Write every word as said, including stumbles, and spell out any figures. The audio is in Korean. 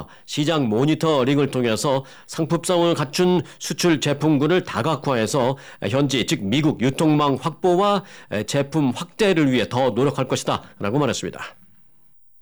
정부가 시장 모니터링을 통해서 상품성을 갖춘 수출 제품군을 다각화해서 현지 즉 미국 유통망 확보와 제품 확대를 위해 더 노력할 것이다 라고 말했습니다.